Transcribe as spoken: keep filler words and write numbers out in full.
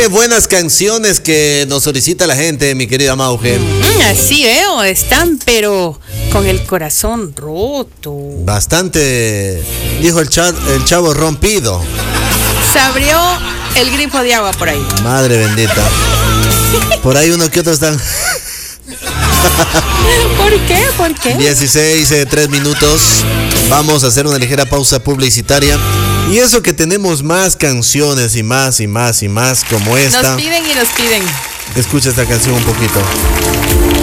buenas canciones que nos solicita la gente, mi querida Mauge. Mm, así veo, están, pero con el corazón roto. Bastante, dijo el, cha- el chavo, rompido. Se abrió el grifo de agua por ahí. Madre bendita. Por ahí uno que otro están. ¿Por qué? ¿Por qué? dieciséis, eh, tres minutos. Vamos a hacer una ligera pausa publicitaria. Y eso que tenemos más canciones y más y más y más como esta. Nos piden y nos piden. Escucha esta canción un poquito.